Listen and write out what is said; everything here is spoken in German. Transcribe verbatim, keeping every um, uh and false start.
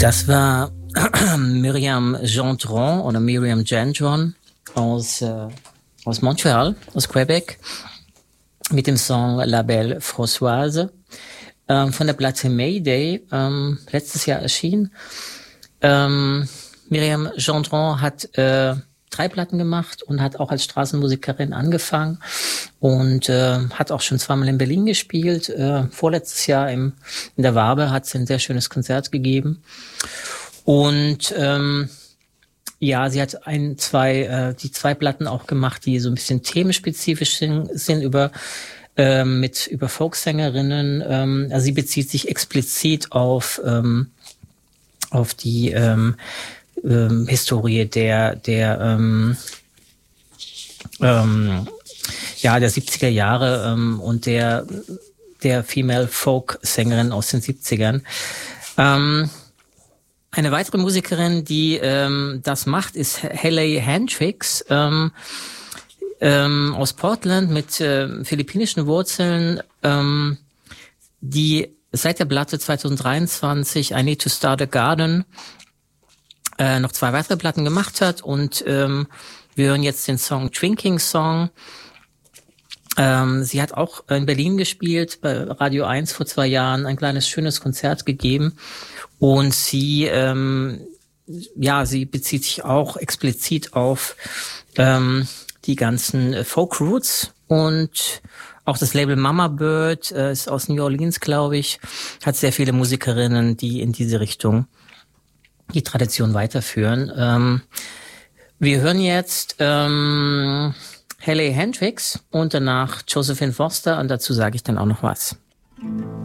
Das war Myriam Gendron oder Myriam Gendron aus, äh, aus Montreal, aus Quebec, mit dem Song La Belle Françoise, ähm, von der Platte Mayday, ähm, letztes Jahr erschienen. Ähm, Myriam Gendron hat äh, drei Platten gemacht und hat auch als Straßenmusikerin angefangen und äh, hat auch schon zweimal in Berlin gespielt. Äh, vorletztes Jahr im, in der Wabe hat sie ein sehr schönes Konzert gegeben. Und ähm, ja, sie hat ein, zwei, äh, die zwei Platten auch gemacht, die so ein bisschen themenspezifisch sind, sind über ähm, mit über Folksängerinnen. Ähm, also sie bezieht sich explizit auf ähm, auf die ähm, ähm, Historie der der ähm, ähm, ja der siebziger Jahre ähm, und der der Female Folk Sängerin aus den siebzigern. Ähm, Eine weitere Musikerin, die ähm, das macht, ist Hayley Hendricks ähm, ähm, aus Portland mit äh, philippinischen Wurzeln, ähm, die seit der Platte zwanzig dreiundzwanzig I Need to Start a Garden äh, noch zwei weitere Platten gemacht hat. Und ähm, wir hören jetzt den Song Drinking Song. Ähm, sie hat auch in Berlin gespielt, bei Radio eins vor zwei Jahren, ein kleines, schönes Konzert gegeben. Und sie, ähm, ja, sie bezieht sich auch explizit auf ähm, die ganzen Folk Roots und auch das Label Mama Bird äh, ist aus New Orleans, glaube ich, hat sehr viele Musikerinnen, die in diese Richtung die Tradition weiterführen. Ähm, wir hören jetzt ähm, Hayley Hendricks und danach Josephine Foster und dazu sage ich dann auch noch was.